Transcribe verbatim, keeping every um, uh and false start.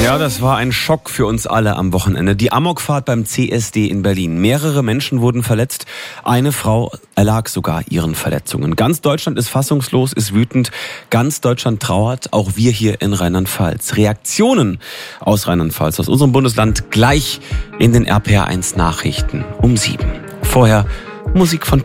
Ja, das war ein Schock für uns alle am Wochenende. Die Amokfahrt beim C S D in Berlin. Mehrere Menschen wurden verletzt. Eine Frau erlag sogar ihren Verletzungen. Ganz Deutschland ist fassungslos, ist wütend. Ganz Deutschland trauert, auch wir hier in Rheinland-Pfalz. Reaktionen aus Rheinland-Pfalz, aus unserem Bundesland, gleich in den R P R eins Nachrichten um sieben. Vorher Musik von